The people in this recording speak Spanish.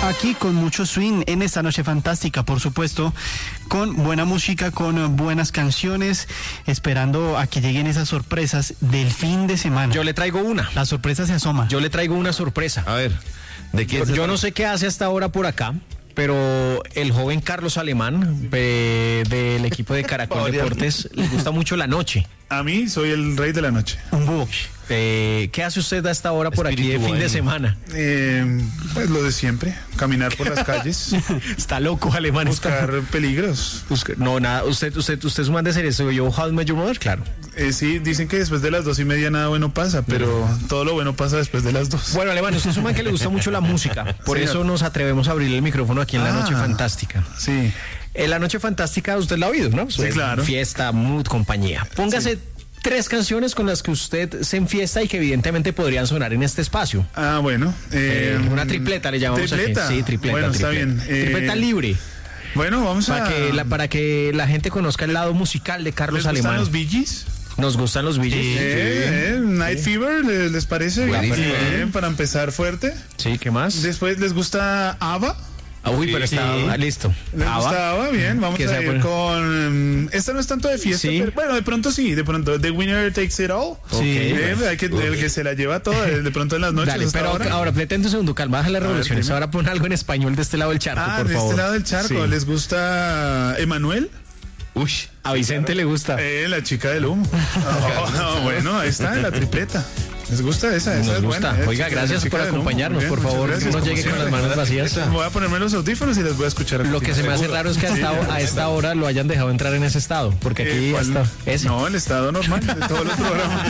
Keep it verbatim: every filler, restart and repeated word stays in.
Aquí con mucho swing en esta noche fantástica, por supuesto, con buena música, con buenas canciones, esperando a que lleguen esas sorpresas del fin de semana. Yo le traigo una. La sorpresa se asoma. Yo le traigo una sorpresa. A ver, ¿de qué? Yo, yo no sé qué hace hasta ahora por acá, pero el joven Carlos Alemán eh, del equipo de Caracol Deportes le gusta mucho la noche. A mí soy el rey de la noche. Un búho. Eh, ¿Qué hace usted hasta ahora por aquí de fin de semana? Eh, pues lo de siempre, caminar por las calles. Está loco, Alemán. Buscar está... peligros. Busca... No, nada, usted, usted, usted es un man de series. Soy yo, How I Met Your Mother, claro. Eh, sí, dicen que después de las dos y media nada bueno pasa, pero mm. todo lo bueno pasa después de las dos. Bueno, Alemán, usted es un man que le gusta mucho la música. Por sí, eso no. nos atrevemos a abrir el micrófono aquí en La ah, Noche Fantástica. Sí. En La Noche Fantástica usted la ha oído, ¿no? Sí, claro. Fiesta, mood, compañía. Póngase... Sí. Tres canciones con las que usted se enfiesta y que evidentemente podrían sonar en este espacio. Ah, bueno. Eh, eh, una tripleta le llamamos ¿Tripleta? Aquí. Sí, tripleta. Bueno, tripleta. está bien. Eh, tripleta libre. Bueno, vamos para a... Que la, para que la gente conozca el lado musical de Carlos Alemán. ¿Les gustan los Bee Gees? Nos gustan los Bee Gees. Sí, eh, eh, Night Fever, ¿les parece? Bien, para empezar fuerte. Sí, ¿qué más? Después, ¿les gusta ABBA? Ah, uy, pero sí. está ah, listo. ¿Les Ava? gusta ABBA? Bien, vamos a ir con... Esta no es tanto de fiesta, ¿Sí? pero bueno, de pronto sí, de pronto. The Winner Takes It All. Sí. Eh, hay que, el que se la lleva toda, de pronto en las noches. Dale, pero ahora, ahora pretende un segundo, calma, baja las revoluciones. Ahora pon algo en español de este lado del charco, ah, por de favor. este lado del charco. Sí. ¿Les gusta Emanuel? Uy, a Vicente le gusta. Eh, la chica del humo. oh, oh, bueno, ahí está, la tripleta. ¿Les gusta esa? Esa Nos es gusta. buena. Oiga, gracias por acompañarnos. Bien, por favor, gracias, no llegue con las manos vacías. Voy a ponerme los audífonos y les voy a escuchar. Lo que se me hace raro es que hasta sí, a esta hora lo hayan dejado entrar en ese estado. Porque aquí eh, hasta ese. No, el estado normal de todos los programas.